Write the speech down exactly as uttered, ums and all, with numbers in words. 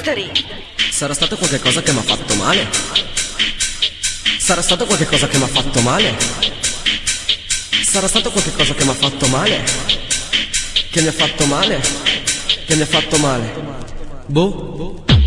History. Sarà stato qualche cosa che mi ha fatto male? Sarà stato qualche cosa che mi ha fatto male? Sarà stato qualche cosa che mi ha fatto male? Che mi ha fatto male? Che mi ha fatto male? Boh?